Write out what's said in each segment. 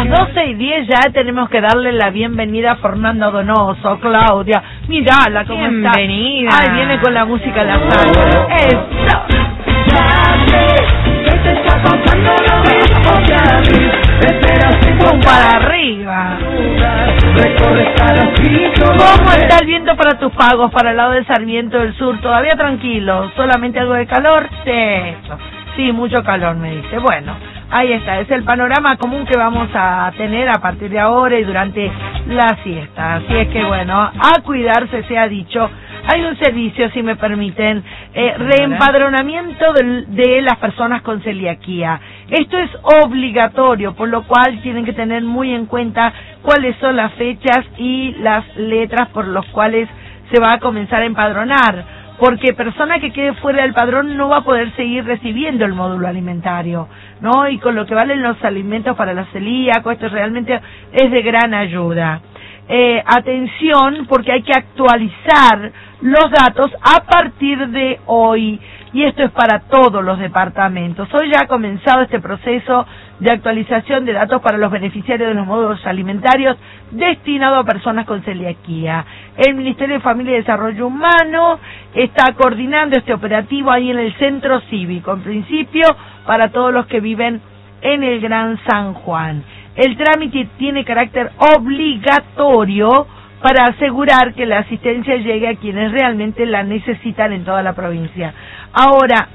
las 12:10 ya tenemos que darle la bienvenida a Fernanda Donoso, Claudia. Mirala cómo está. Bienvenida. Ay, viene con la música de la sangre. Eso. Para arriba. ¿Cómo está el viento para tus pagos para el lado de Sarmiento del Sur? Todavía tranquilo, solamente algo de calor. Sí, mucho calor, me dice. Bueno, ahí está, es el panorama común que vamos a tener a partir de ahora y durante la siesta. Así es que bueno, a cuidarse se ha dicho. Hay un servicio, si me permiten, reempadronamiento de las personas con celiaquía. Esto es obligatorio, por lo cual tienen que tener muy en cuenta cuáles son las fechas y las letras por las cuales se va a comenzar a empadronar, porque persona que quede fuera del padrón no va a poder seguir recibiendo el módulo alimentario, ¿no? Y con lo que valen los alimentos para los celíacos, esto realmente es de gran ayuda. Atención, porque hay que actualizar los datos a partir de hoy, y esto es para todos los departamentos. Hoy ya ha comenzado este proceso de actualización de datos para los beneficiarios de los módulos alimentarios destinado a personas con celiaquía. El Ministerio de Familia y Desarrollo Humano está coordinando este operativo ahí en el Centro Cívico, en principio para todos los que viven en el Gran San Juan. El trámite tiene carácter obligatorio para asegurar que la asistencia llegue a quienes realmente la necesitan en toda la provincia. Ahora,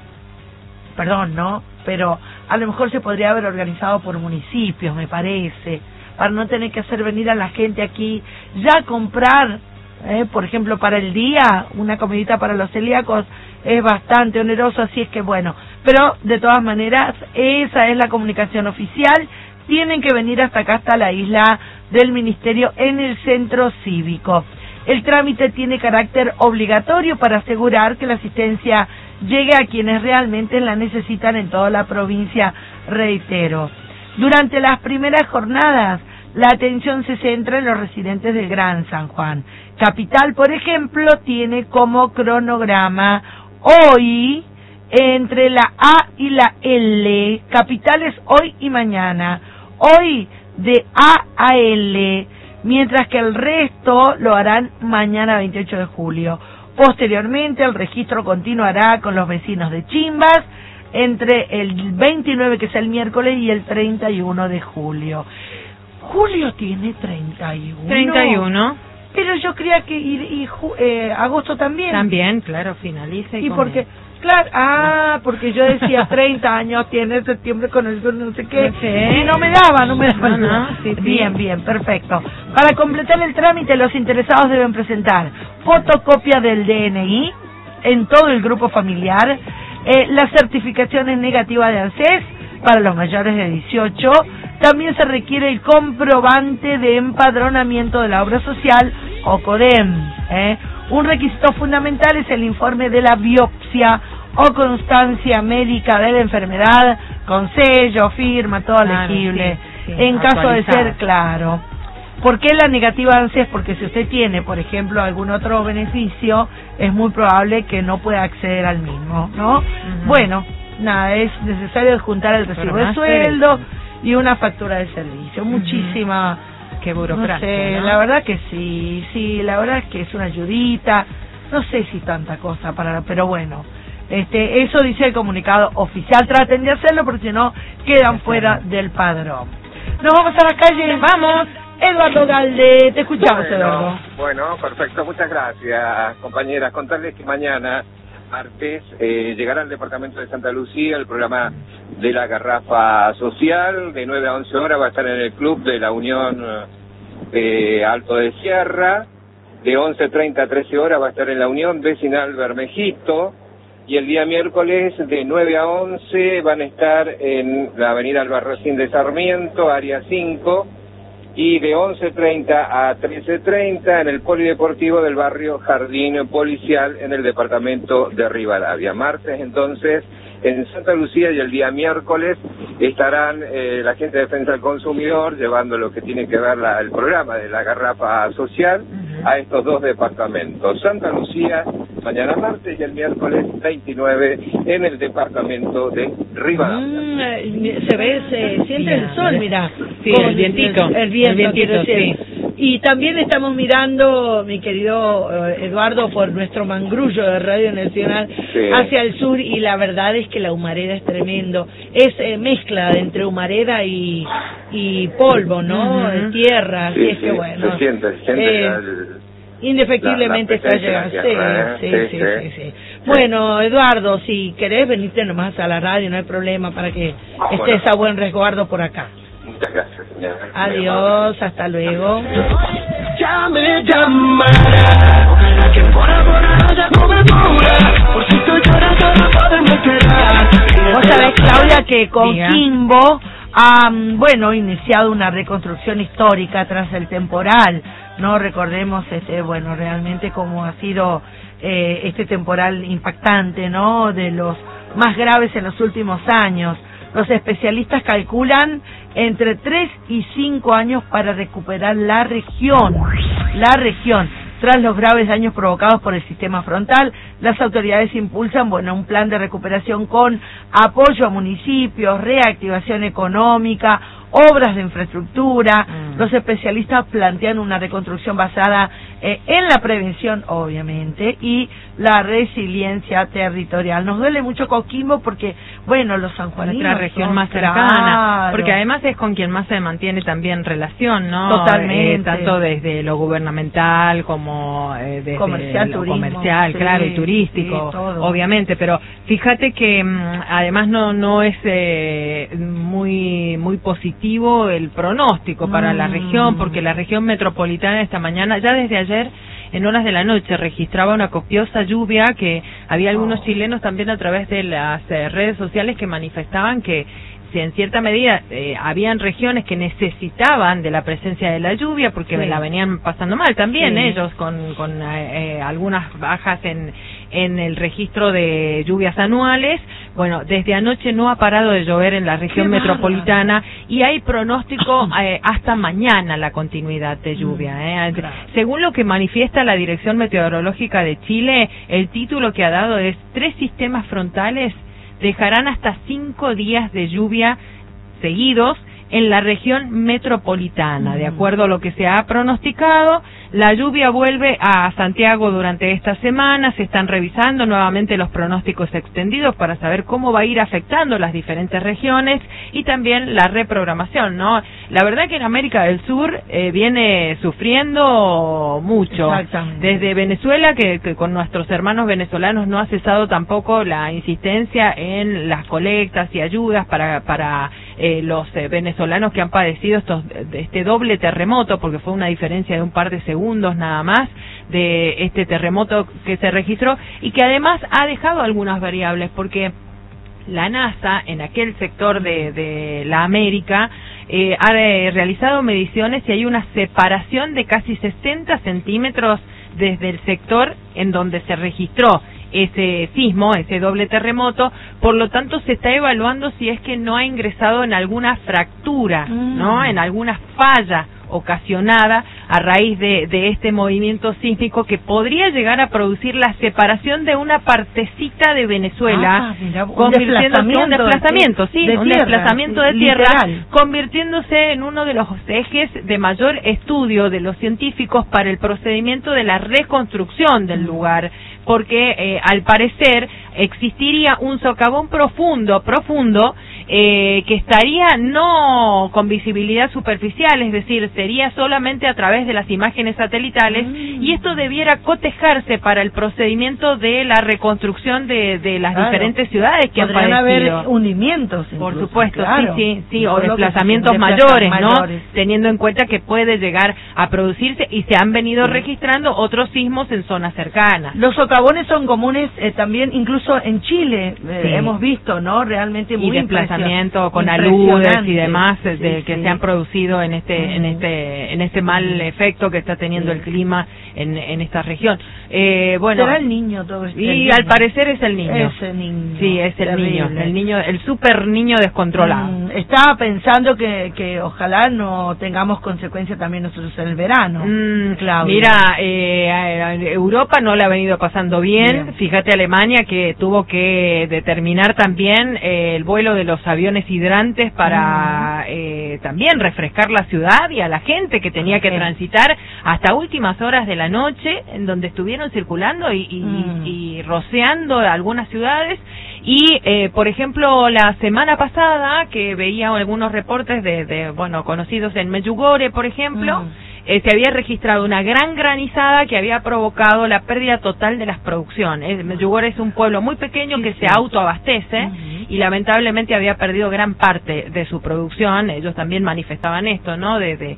perdón, ¿no? Pero a lo mejor se podría haber organizado por municipios, me parece, para no tener que hacer venir a la gente aquí ya a comprar, por ejemplo, para el día, una comidita para los celíacos es bastante oneroso, así es que bueno, pero de todas maneras, esa es la comunicación oficial. Tienen que venir hasta acá, hasta la isla del Ministerio en el Centro Cívico. El trámite tiene carácter obligatorio para asegurar que la asistencia llegue a quienes realmente la necesitan en toda la provincia, reitero. Durante las primeras jornadas, la atención se centra en los residentes del Gran San Juan. Capital, por ejemplo, tiene como cronograma hoy, entre la A y la L, capitales hoy y mañana. Hoy de A a L, mientras que el resto lo harán mañana 28 de julio. Posteriormente el registro continuará con los vecinos de Chimbas entre el 29, que es el miércoles, y el 31 de julio. Julio tiene 31. 31. Pero yo creía que agosto también. También, claro, finaliza. ¿Y por qué? Claro, porque yo decía 30 años tiene septiembre con el no sé qué, y no me daba. No, sí. Bien, perfecto. Para completar el trámite, los interesados deben presentar fotocopia del DNI en todo el grupo familiar, las certificaciones negativas de ANSES para los mayores de 18, también se requiere el comprobante de empadronamiento de la obra social o CODEM, Un requisito fundamental es el informe de la biopsia o constancia médica de la enfermedad, con sello, firma, todo legible, sí, en caso de ser claro. ¿Por qué la negativa ANSES? Porque si usted tiene, por ejemplo, algún otro beneficio, es muy probable que no pueda acceder al mismo, ¿no? Bueno, nada, es necesario juntar el recibo de sueldo y una factura de servicio. Muchísima... Qué burocracia, no sé, ¿no? La verdad que sí, la verdad es que es una ayudita, no sé si tanta cosa pero bueno, eso dice el comunicado oficial. Traten de hacerlo porque si no quedan fuera del padrón. Nos vamos a la calle, vamos. Eduardo Galde, te escuchamos, Eduardo. Bueno, perfecto, muchas gracias, compañeras. Contarles que mañana, martes, llegará al departamento de Santa Lucía el programa de la Garrafa Social. De 9 a 11 horas va a estar en el club de la Unión de Alto de Sierra. De 11:30 a 13 horas va a estar en la Unión Vecinal Bermejito. Y el día miércoles, de 9 a 11, van a estar en la avenida Albarracín de Sarmiento, área 5. Y de 11:30 a 13:30 en el polideportivo del barrio Jardín Policial en el departamento de Rivadavia. Martes, entonces, en Santa Lucía, y el día miércoles estarán la gente de Defensa del Consumidor llevando lo que tiene que ver el programa de la Garrafa Social a estos dos departamentos. Santa Lucía mañana martes, y el miércoles 29 en el departamento de Rivadavia. Se siente el sol, mira. Sí, el vientito. El viento, sí. Y también estamos mirando, mi querido Eduardo, por nuestro mangrullo de Radio Nacional, hacia el sur, y la verdad es que la humareda es tremendo. Es mezcla entre humareda y polvo, ¿no? De tierra, así es que bueno. Se siente indefectiblemente está llegando. Sí. Bueno, Eduardo, si querés venirte nomás a la radio, no hay problema, para que estés a buen resguardo por acá. Muchas gracias, señora. Adiós, hasta luego. Ya me llamará, que por amor haya cobertura, por si tú lloras para poderme esperar. Vos sabés, Claudia, que con Kimbo han, iniciado una reconstrucción histórica tras el temporal, ¿no? Recordemos, realmente cómo ha sido este temporal impactante, ¿no? De los más graves en los últimos años. Los especialistas calculan entre 3 y 5 años para recuperar la región. Tras los graves daños provocados por el sistema frontal, las autoridades impulsan, un plan de recuperación con apoyo a municipios, reactivación económica, obras de infraestructura. Los especialistas plantean una reconstrucción basada en la prevención, obviamente, y la resiliencia territorial. Nos duele mucho Coquimbo porque, los sanjuaninos, nuestra región más cercana, porque además es con quien más se mantiene también relación, ¿no? Totalmente. Tanto desde lo gubernamental como desde comercial, lo turismo, comercial, claro, y turístico, obviamente. Pero fíjate que además no es muy positivo el pronóstico para la región, porque la región metropolitana esta mañana, ya desde ayer, en horas de la noche, registraba una copiosa lluvia, que había algunos chilenos también a través de las redes sociales que manifestaban que si en cierta medida habían regiones que necesitaban de la presencia de la lluvia porque la venían pasando mal también ellos con algunas bajas en el registro de lluvias anuales. Desde anoche no ha parado de llover en la región metropolitana y hay pronóstico hasta mañana la continuidad de lluvia. Según lo que manifiesta la Dirección Meteorológica de Chile, el título que ha dado es 3 sistemas frontales dejarán hasta 5 días de lluvia seguidos en la región metropolitana. De acuerdo a lo que se ha pronosticado, la lluvia vuelve a Santiago durante esta semana. Se están revisando nuevamente los pronósticos extendidos para saber cómo va a ir afectando las diferentes regiones y también la reprogramación, ¿no? La verdad que en América del Sur viene sufriendo mucho. Desde Venezuela, que con nuestros hermanos venezolanos no ha cesado tampoco la insistencia en las colectas y ayudas para los venezolanos que han padecido este doble terremoto, porque fue una diferencia de un par de segundos nada más de este terremoto que se registró y que además ha dejado algunas variables, porque la NASA en aquel sector de la América ha realizado mediciones y hay una separación de casi 60 centímetros desde el sector en donde se registró ese sismo, ese doble terremoto. Por lo tanto se está evaluando si es que no ha ingresado en alguna fractura, ¿no? En alguna falla ocasionada a raíz de este movimiento sísmico que podría llegar a producir la separación de una partecita de Venezuela, convirtiéndose un desplazamiento de tierra, convirtiéndose en uno de los ejes de mayor estudio de los científicos para el procedimiento de la reconstrucción del lugar, porque al parecer existiría un socavón profundo que estaría no con visibilidad superficial, es decir, sería solamente a través de las imágenes satelitales, y esto debiera cotejarse para el procedimiento de la reconstrucción de las diferentes ciudades que han padecido. Podrían haber hundimientos, por supuesto, sí, o desplazamientos mayores, ¿no? Teniendo en cuenta que puede llegar a producirse, y se han venido registrando otros sismos en zonas cercanas. Los socavones son comunes también, incluso en Chile, hemos visto, ¿no? Realmente muy impresionante. lanzamiento con aludes y demás que se han producido en este mal efecto que está teniendo el clima en esta región. Bueno, será el niño todo esto. Y al parecer es el niño. Ese niño. Sí, es el niño, el super niño descontrolado. Estaba pensando que ojalá no tengamos consecuencias también nosotros en el verano. Claudia. Mira, Europa no le ha venido pasando bien. Fíjate, Alemania que tuvo que determinar también el vuelo de los aviones hidrantes para también refrescar la ciudad y a la gente que tenía que transitar hasta últimas horas de la noche, en donde estuvieron circulando y rociando algunas ciudades. Y, por ejemplo, la semana pasada, que veía algunos reportes de conocidos en Medjugorje, por ejemplo, se había registrado una gran granizada que había provocado la pérdida total de las producciones. Medjugorje es un pueblo muy pequeño que se autoabastece y lamentablemente había perdido gran parte de su producción. Ellos también manifestaban esto, ¿no? De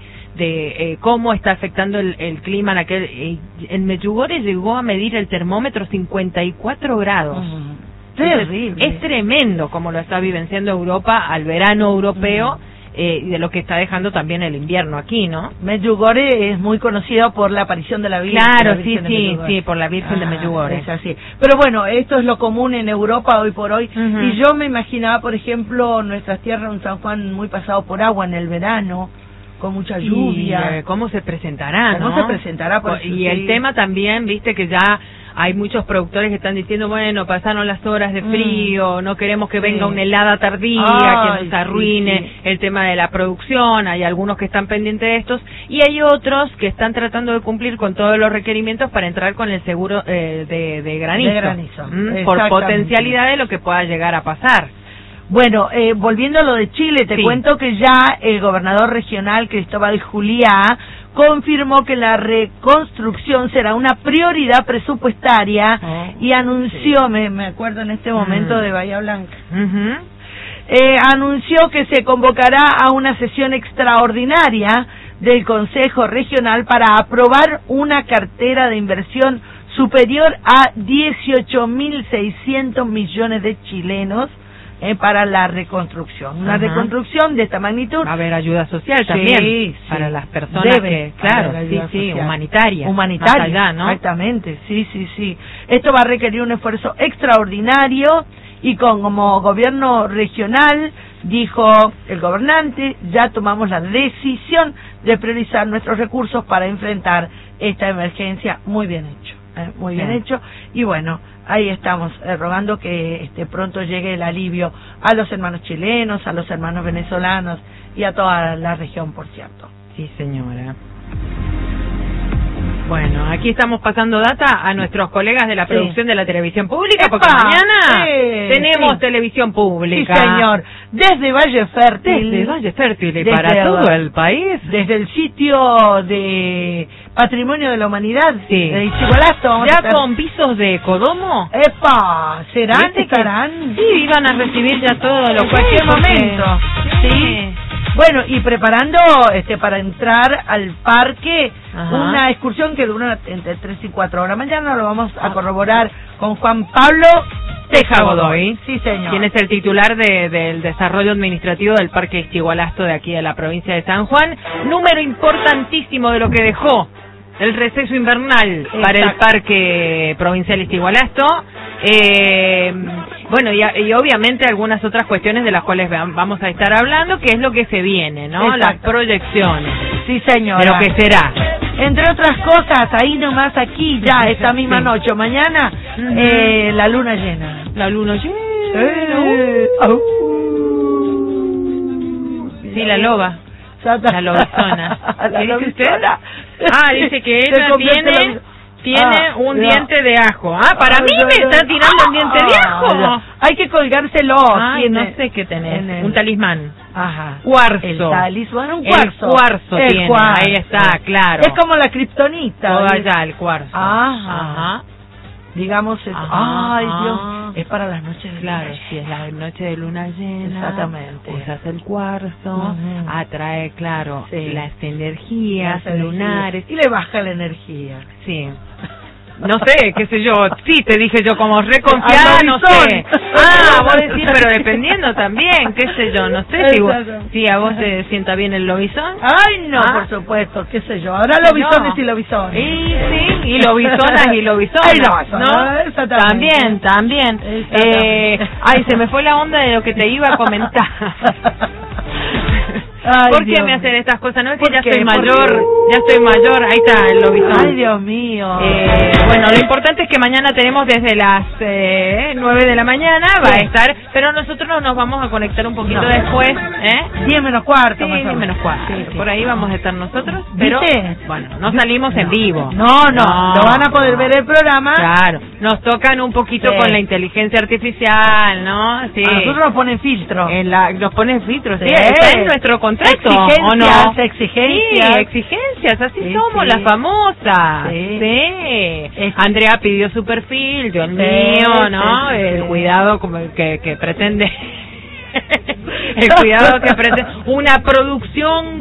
cómo está afectando el clima en Medjugorje llegó a medir el termómetro 54 grados. Terrible. Es tremendo como lo está vivenciando Europa al verano europeo y de lo que está dejando también el invierno aquí, ¿no? Medjugorje es muy conocido por la aparición de la Virgen. Claro, sí, por la Virgen de Medjugorje. Es así. Pero bueno, esto es lo común en Europa hoy por hoy. Y yo me imaginaba, por ejemplo, nuestras tierras, un San Juan muy pasado por agua en el verano, con mucha lluvia. ¿Cómo se presentará, ¿Cómo se presentará? Y el tema también, viste, que ya hay muchos productores que están diciendo, bueno, pasaron las horas de frío, no queremos que venga una helada tardía que nos arruine el tema de la producción. Hay algunos que están pendientes de estos y hay otros que están tratando de cumplir con todos los requerimientos para entrar con el seguro de granizo. Por potencialidad de lo que pueda llegar a pasar. Bueno, volviendo a lo de Chile, te cuento que ya el gobernador regional Cristóbal Juliá confirmó que la reconstrucción será una prioridad presupuestaria y anunció, me acuerdo en este momento de Bahía Blanca, anunció que se convocará a una sesión extraordinaria del Consejo Regional para aprobar una cartera de inversión superior a 18.600 millones de chilenos para la reconstrucción. Una reconstrucción de esta magnitud. Va a haber ayuda social también para las personas humanitaria. Más allá, ¿no? Exactamente, sí. Esto va a requerir un esfuerzo extraordinario y como gobierno regional, dijo el gobernante, ya tomamos la decisión de priorizar nuestros recursos para enfrentar esta emergencia. Muy bien hecho. Muy bien hecho, y bueno, ahí estamos rogando que pronto llegue el alivio a los hermanos chilenos, a los hermanos venezolanos y a toda la región, por cierto. Sí, señora. Bueno, aquí estamos pasando data a nuestros colegas de la producción de la televisión pública, porque mañana tenemos televisión pública. Sí, señor. Desde Valle Fértil. Desde Valle Fértil y para todo el país. Desde el sitio de Patrimonio de la Humanidad de Itzigualasto. ¿Ya con pisos de Codomo? ¡Epa! ¿Serán? ¿Estarán? Sí, iban a recibir ya todo lo cualquier momento. Sí. Bueno, y preparando para entrar al parque, una excursión que dura entre 3 y 4 horas. Mañana lo vamos a corroborar con Juan Pablo Teja Godoy. Sí, señor. Quien es el titular del desarrollo administrativo del Parque Itzigualasto de aquí de la provincia de San Juan. Número importantísimo de lo que dejó el receso invernal para el Parque Provincial Itzigualasto. Bueno, y obviamente algunas otras cuestiones de las cuales vamos a estar hablando, que es lo que se viene, ¿no? Las proyecciones. Sí, señora. De lo que será. Entre otras cosas, ahí nomás aquí, ya, esta misma noche, mañana, la luna llena. La luna llena. Sí, la loba. La lobizona. ¿Qué dice usted? Dice que ella tiene un diente de ajo. Para mí me está tirando un diente de ajo. Hay que colgárselo. No sé qué tenés. Un talismán. Cuarzo. El talismán, un cuarzo. El cuarzo tiene. Cuarzo. Ahí está, claro. Es como la kriptonita. Todo allá, el cuarzo. Digamos, ay Dios, es para las noches de luna llena. Si es la noche de luna llena. Exactamente. Usas el cuarzo, atrae, las energías lunares. Y le baja la energía. Sí. no sé, qué sé yo, sí, te dije yo, como reconfiada, no sé. Vos decís, pero dependiendo también, qué sé yo, no sé si a vos te sienta bien el lobizón. Ay, no, por supuesto, qué sé yo. Ahora lobizones y lobizones. Y sí, y lobizonas y lobizonas. Ay, no, También. Ay, se me fue la onda de lo que te iba a comentar. Ay, ¿Por qué me hacen estas cosas? No es que ya estoy mayor, ahí está el lobizón. Ay, Dios mío. Bueno, lo importante es que mañana tenemos desde las 9 de la mañana, va a estar, pero nosotros nos vamos a conectar un poquito después, 10 menos cuarto, sí, 10 menos cuarto. Sí. Por ahí vamos a estar nosotros, pero bueno, no salimos en vivo. No, lo van a poder ver el programa. Claro, nos tocan un poquito con la inteligencia artificial, ¿no? Sí. A nosotros nos ponen filtro. Nos ponen filtro, sí. Está en nuestro contrato, ¿o no? Exigencias. Sí, exigencias, así somos las famosas. Sí. Andrea pidió su perfil, yo el mío, ¿no? El cuidado como que pretende. El cuidado que pretende una producción